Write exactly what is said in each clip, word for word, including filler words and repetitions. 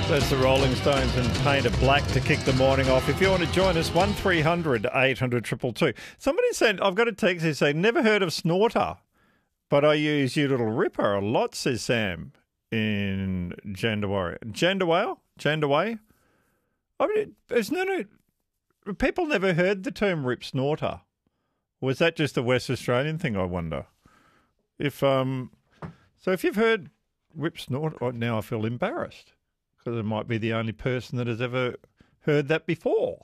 That's the Rolling Stones and Paint It Black to kick the morning off. If you want to join us, one three hundred eight hundred two two two. Somebody said, I've got a text here saying, never heard of Snorter, but I use You Little Ripper a lot, says Sam in Jandawari. Jandaway? Jandaway? I mean, there's no, no, people never heard the term Rip Snorter. Was that just a West Australian thing, I wonder? If um, So if you've heard Rip Snorter, oh, now I feel embarrassed, because I might be the only person that has ever heard that before.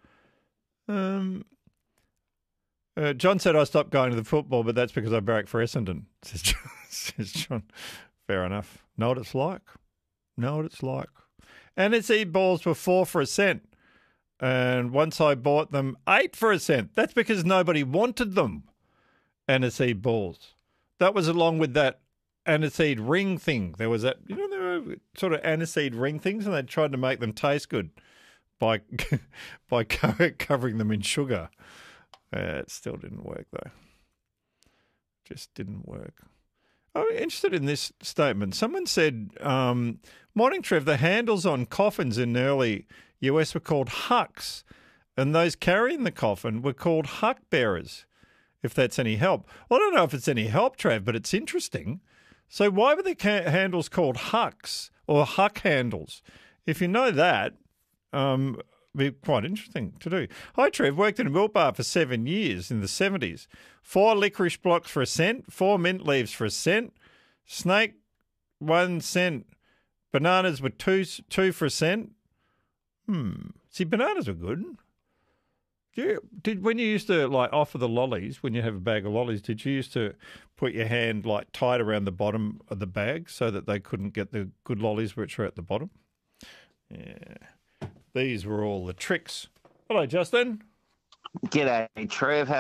Um, uh, John said I stopped going to the football, but that's because I barrack for Essendon, says John. says John. Fair enough. Know what it's like. Know what it's like. N S E balls were four for a cent. And once I bought them, eight for a cent. That's because nobody wanted them, N S E balls. That was along with that aniseed ring thing. There was that, you know, there were sort of aniseed ring things, and they tried to make them taste good by by co- covering them in sugar. Uh, it still didn't work, though. Just didn't work. I'm interested in this statement. Someone said, um, morning, Trev, the handles on coffins in early U S were called hucks, and those carrying the coffin were called huck bearers, if that's any help. Well, I don't know if it's any help, Trev, but it's interesting. So why were the ca- handles called hucks or huck handles? If you know that, um, it'd be quite interesting to do. Hi, Trev. Worked in a milk bar for seven years in the seventies. Four licorice blocks for a cent, four mint leaves for a cent, snake, one cent, bananas were two, two for a cent. Hmm. See, bananas were good. Yeah, did when you used to like offer the lollies, when you have a bag of lollies, did you used to put your hand like tight around the bottom of the bag so that they couldn't get the good lollies which are at the bottom? Yeah, these were all the tricks. Hello, Justin. G'day, Trev. How